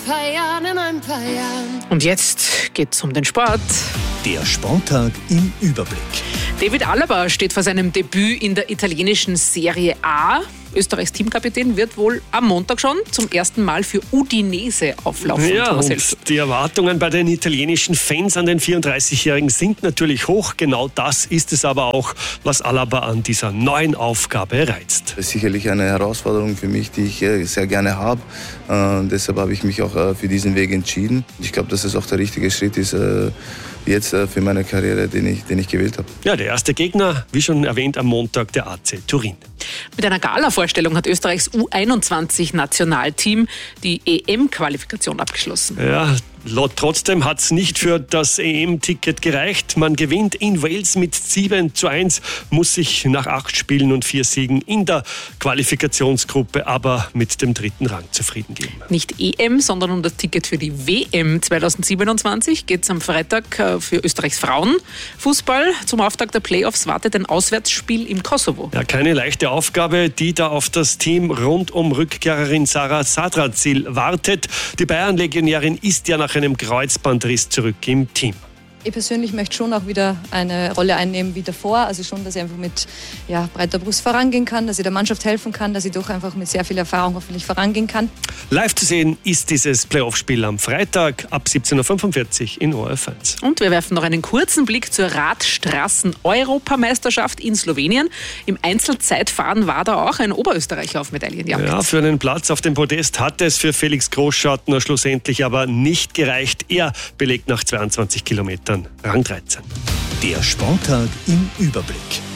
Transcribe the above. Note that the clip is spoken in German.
Und jetzt geht's um den Sport. Der Sporttag im Überblick. David Alaba steht vor seinem Debüt in der italienischen Serie A. Österreichs Teamkapitän wird wohl am Montag schon zum ersten Mal für Udinese auflaufen. Ja, und die Erwartungen bei den italienischen Fans an den 34-Jährigen sind natürlich hoch. Genau das ist es aber auch, was Alaba an dieser neuen Aufgabe reizt. Das ist sicherlich eine Herausforderung für mich, die ich sehr gerne habe. Deshalb habe ich mich auch für diesen Weg entschieden. Ich glaube, dass es auch der richtige Schritt ist, jetzt für meine Karriere, den ich gewählt habe. Ja, der erste Gegner, wie schon erwähnt, am Montag der AC Turin. Mit einer Gala-Vorstellung hat Österreichs U21-Nationalteam die EM-Qualifikation abgeschlossen. Ja, trotzdem hat es nicht für das EM-Ticket gereicht. Man gewinnt in Wales mit 7:1, muss sich nach 8 Spielen und 4 Siegen in der Qualifikationsgruppe aber mit dem 3. Rang zufrieden geben. Nicht EM, sondern um das Ticket für die WM 2027 geht es am Freitag für Österreichs Frauenfußball. Zum Auftakt der Playoffs wartet ein Auswärtsspiel im Kosovo. Ja, keine leichte Aufgabe, die da auf das Team rund um Rückkehrerin Sarah Sadrazil wartet. Die Bayern-Legionärin ist ja nach einem Kreuzbandriss zurück im Team. Ich persönlich möchte schon auch wieder eine Rolle einnehmen wie davor. Also schon, dass ich einfach mit breiter Brust vorangehen kann, dass ich der Mannschaft helfen kann, dass ich doch einfach mit sehr viel Erfahrung hoffentlich vorangehen kann. Live zu sehen ist dieses Playoff-Spiel am Freitag ab 17:45 Uhr in ORF1. Und wir werfen noch einen kurzen Blick zur Radstraßen-Europameisterschaft in Slowenien. Im Einzelzeitfahren war da auch ein Oberösterreicher auf Medaillenjagd. Ja, für einen Platz auf dem Podest hat es für Felix Großschattner schlussendlich aber nicht gereicht. Er belegt nach 22 Kilometern Rang 13. Der Sporttag im Überblick.